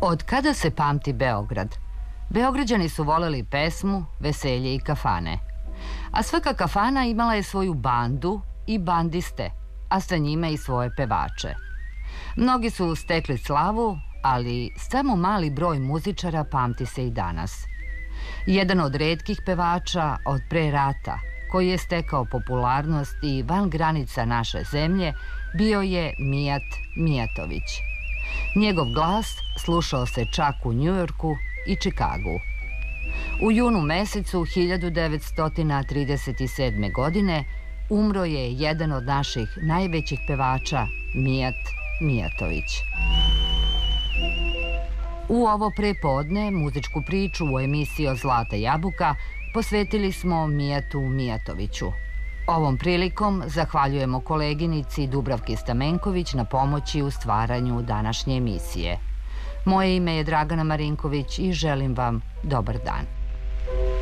Od kada se pamti Beograd? Beograđani su voleli pesmu, veselje i kafane. A svaka kafana imala je svoju bandu i bandiste, a sa njime i svoje pevače. Mnogi su stekli slavu, ali samo mali broj muzičara pamti se i danas. Jedan od retkih pevača od pre rata, koji je stekao popularnost i van granica naše zemlje, bio je Mijat Mijatović. Njegov glas slušao se čak u Njujorku i Čikagu. U junu mesecu 1937. godine umro je jedan od naših najvećih pevača, Mijat Mijatović. U ovo prepodne muzičku priču u emisiji o Zlata jabuka posvetili smo Mijatu Mijatoviću. Ovom prilikom zahvaljujemo koleginici Dubravki Stamenković na pomoći u stvaranju današnje emisije. Moje ime je Dragana Marinković i želim vam dobar dan.